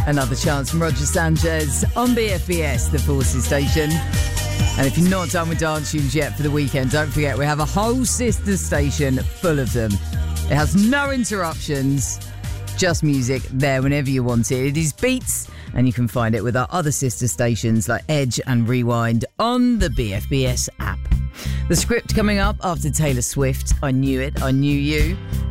Another chance from Roger Sanchez on BFBS, the Forces station. And if you're not done with dance tunes yet for the weekend, don't forget we have a whole sister station full of them. It has no interruptions, just music there whenever you want it. It is Beats, and you can find it with our other sister stations like Edge and Rewind on the BFBS app. The script coming up after Taylor Swift, I Knew It, I Knew You.